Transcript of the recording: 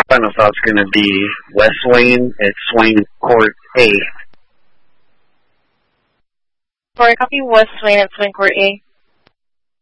Final thought's going to be West Swain at Swain Court A. For copy West Swain at Swain Court A.